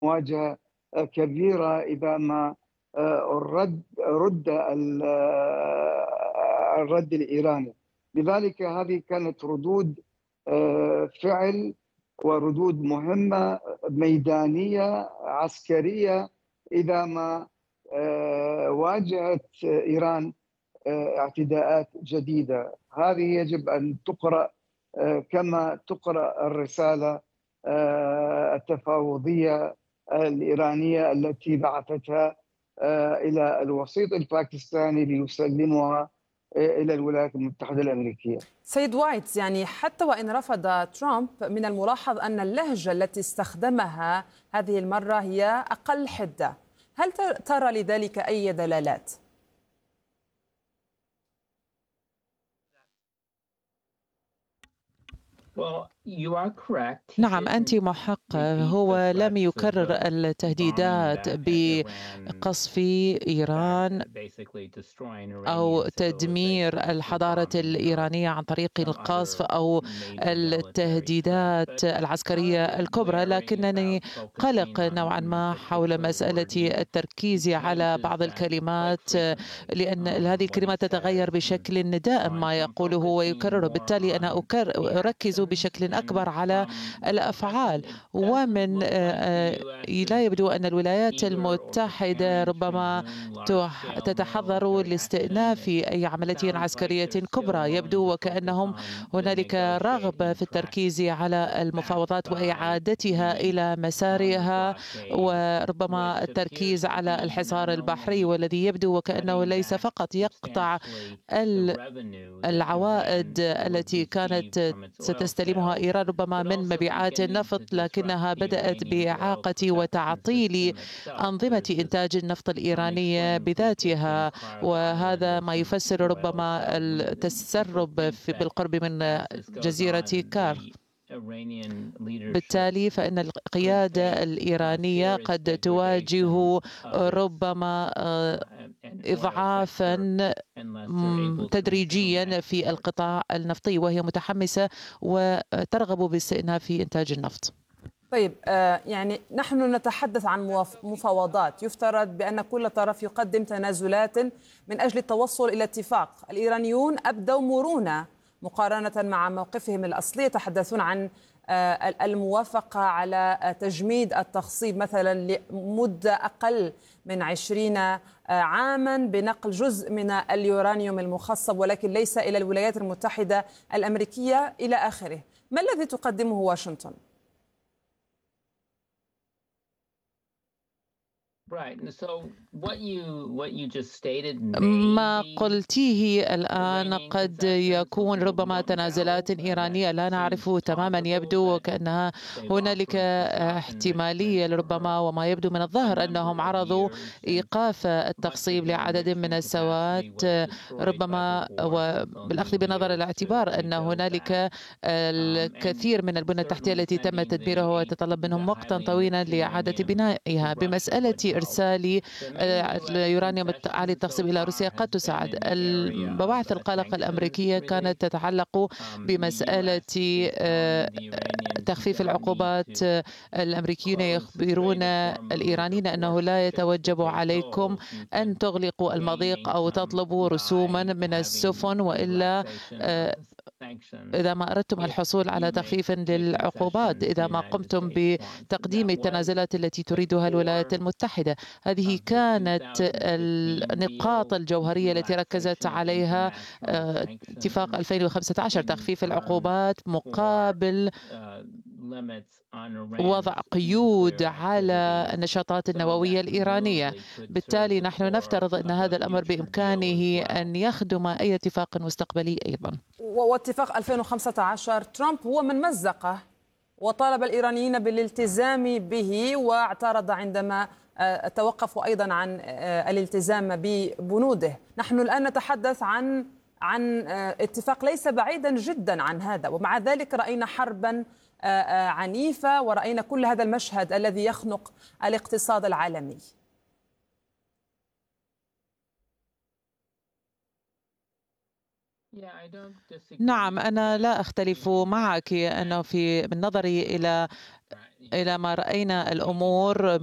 مواجهة كبيرة إذا ما رد الرد الإيراني. لذلك هذه كانت ردود فعل وردود مهمة ميدانية عسكرية إذا ما واجهت إيران اعتداءات جديدة. هذه يجب أن تقرأ كما تقرأ الرسالة التفاوضية الإيرانية التي بعثتها إلى الوسيط الباكستاني ليسلمها إلى الولايات المتحدة الأمريكية. سيد وايت، يعني حتى وإن رفض ترامب، من الملاحظ أن اللهجة التي استخدمها هذه المرة هي أقل حدة. هل ترى لذلك أي دلالات؟ نعم، أنت محق. هو لم يكرر التهديدات بقصف إيران أو تدمير الحضارة الإيرانية عن طريق القصف أو التهديدات العسكرية الكبرى، لكنني قلق نوعا ما حول مسألة التركيز على بعض الكلمات، لأن هذه الكلمات تتغير بشكل دائم ما يقوله ويكرره. بالتالي أنا أركز بشكل أكبر على الأفعال. ومن لا يبدو أن الولايات المتحدة ربما تتحضر لاستئناف أي عملية عسكرية كبرى. يبدو وكأنهم هنالك رغبة في التركيز على المفاوضات وإعادتها إلى مسارها، وربما التركيز على الحصار البحري، والذي يبدو وكأنه ليس فقط يقطع العوائد التي كانت ستستلمها إيران ربما من مبيعات النفط، لكنها بدأت بإعاقة وتعطيل أنظمة إنتاج النفط الإيرانية بذاتها، وهذا ما يفسر ربما التسرب بالقرب من جزيرة كار. بالتالي فإن القيادة الإيرانية قد تواجه ربما إضعافا تدريجيا في القطاع النفطي، وهي متحمسة وترغب باستئناف إنتاج النفط. طيب، يعني نحن نتحدث عن مفاوضات، يفترض بأن كل طرف يقدم تنازلات من أجل التوصل إلى اتفاق. الإيرانيون أبدوا مرونة مقارنة مع موقفهم الأصلي، يتحدثون عن الموافقة على تجميد التخصيب مثلا لمدة أقل من 20 عاما بنقل جزء من اليورانيوم المخصب، ولكن ليس إلى الولايات المتحدة الأمريكية إلى آخره. ما الذي تقدمه واشنطن؟ ما قلتيه الآن قد يكون ربما تنازلات إيرانية لا نعرف تماما. يبدو وكأنها هنالك احتمالية لربما، وما يبدو من الظاهر أنهم عرضوا إيقاف التخصيب لعدد من السنوات، ربما وبالأخذ بنظر الاعتبار أن هنالك الكثير من البنى التحتية التي تم تدميرها وتتطلب منهم وقتا طويلا لإعادة بنائها. بمسألة إرسال اليورانيوم عالي التخصيب إلى روسيا قد تساعد. المباحث القلق الأمريكية كانت تتعلق بمسألة تخفيف العقوبات. الأمريكيون يخبرون الإيرانيين أنه لا يتوجب عليكم أن تغلقوا المضيق أو تطلبوا رسوما من السفن، وإلا إذا ما أردتم الحصول على تخفيف للعقوبات، إذا ما قمتم بتقديم التنازلات التي تريدها الولايات المتحدة. هذه كانت النقاط الجوهرية التي ركزت عليها اتفاق 2015، تخفيف العقوبات مقابل وضع قيود على النشاطات النووية الإيرانية. بالتالي نحن نفترض أن هذا الأمر بإمكانه أن يخدم أي اتفاق مستقبلي أيضا. واتفاق 2015 ترامب هو من مزقه وطالب الإيرانيين بالالتزام به، واعترض عندما توقفوا أيضا عن الالتزام ببنوده. نحن الآن نتحدث عن اتفاق ليس بعيدا جدا عن هذا، ومع ذلك رأينا حربا عنيفة، ورأينا كل هذا المشهد الذي يخنق الاقتصاد العالمي. نعم، أنا لا أختلف معك أنه من نظري إلى إلى ما رأينا الأمور